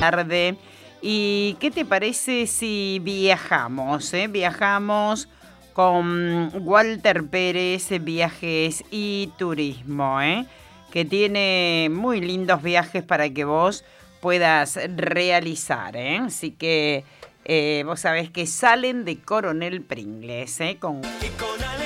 tarde. ¿Y qué te parece si viajamos? Viajamos con Walter Pérez, Viajes y Turismo, que tiene muy lindos viajes para que vos puedas realizar. Así que vos sabés que salen de Coronel Pringles, con